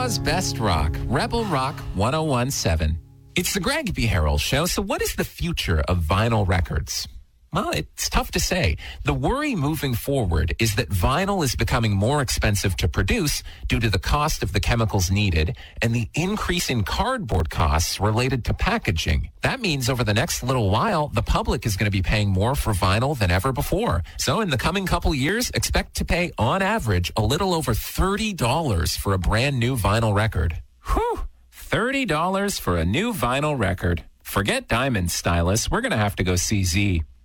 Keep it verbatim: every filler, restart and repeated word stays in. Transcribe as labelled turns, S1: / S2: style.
S1: Omaha's best rock, Rebel Rock one oh one point seven. It's the Greg B. Harrell Show, so what is the future of vinyl records? Well, it's tough to say. The worry moving forward is that vinyl is becoming more expensive to produce due to the cost of the chemicals needed and the increase in cardboard costs related to packaging. That means over the next little while, the public is going to be paying more for vinyl than ever before. So in the coming couple years, expect to pay, on average, a little over thirty dollars for a brand new vinyl record. Whew! thirty dollars for a new vinyl record. Forget Diamond, Stylus. We're going to have to go C Z.